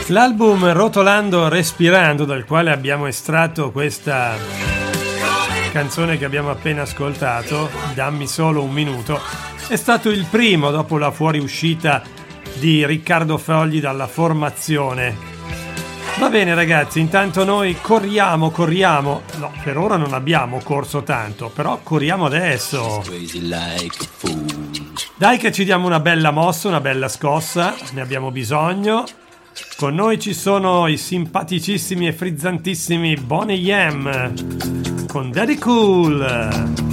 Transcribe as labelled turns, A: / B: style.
A: L'album Rotolando Respirando, dal quale abbiamo estratto questa canzone che abbiamo appena ascoltato, Dammi solo un minuto, è stato il primo dopo la fuoriuscita di Riccardo Fogli dalla formazione. Va bene ragazzi, intanto noi corriamo, no, per ora non abbiamo corso tanto, però corriamo adesso. Dai che ci diamo una bella mossa, una bella scossa, ne abbiamo bisogno. Con noi ci sono i simpaticissimi e frizzantissimi Boney M con Daddy Cool.